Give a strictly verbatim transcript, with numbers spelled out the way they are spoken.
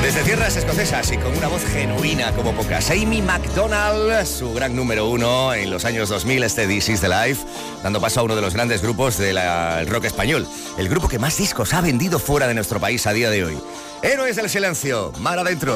Desde tierras escocesas y con una voz genuina como pocas, Amy Macdonald, su gran número uno en los años dos mil, este This Is The Life, dando paso a uno de los grandes grupos del rock español, el grupo que más discos ha vendido fuera de nuestro país a día de hoy. Héroes del Silencio, mar adentro.